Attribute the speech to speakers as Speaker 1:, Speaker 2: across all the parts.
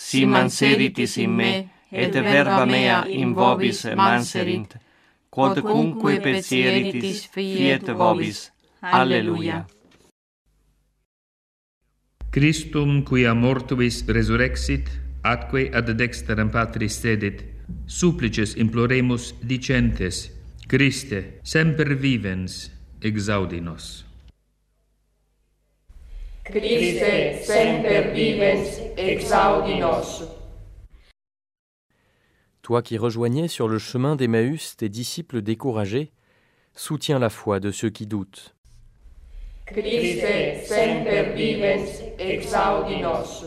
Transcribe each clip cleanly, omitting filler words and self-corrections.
Speaker 1: si manseritis in me, et verba mea in vobis manserint, quodcunque petieritis fiet vobis. Alleluia.
Speaker 2: Christum, quia mortuis resurrexit, atque ad dexteram Patris sedit, supplices imploremus dicentes, Christe, semper vivens, exaudi nos.
Speaker 3: Christe, semper vivens, exaudi nos.
Speaker 4: Toi qui rejoignais sur le chemin d'Emmaüs tes disciples découragés, soutiens la foi de ceux qui doutent.
Speaker 3: Christe, semper vivens, exaudi nos.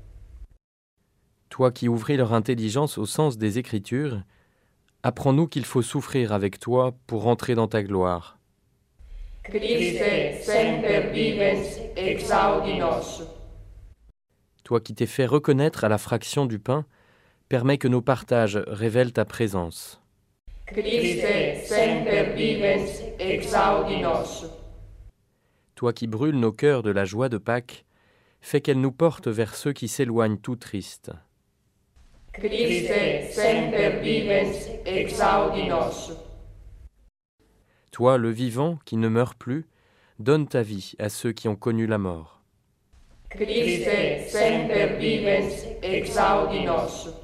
Speaker 4: Toi qui ouvris leur intelligence au sens des Écritures, apprends-nous qu'il faut souffrir avec toi pour entrer dans ta gloire.
Speaker 3: Christe, semper vivens, exaudi nos.
Speaker 4: Toi qui t'es fait reconnaître à la fraction du pain, permets que nos partages révèlent ta présence.
Speaker 3: Christe, semper vivens, exaudi nos.
Speaker 4: Toi qui brûles nos cœurs de la joie de Pâques, fais qu'elle nous porte vers ceux qui s'éloignent tout tristes.
Speaker 3: Christe, semper vivens, exaudi nos.
Speaker 4: Toi, le vivant, qui ne meurt plus, donne ta vie à ceux qui ont connu la mort.
Speaker 3: Christe, semper vivens, exaudi nos.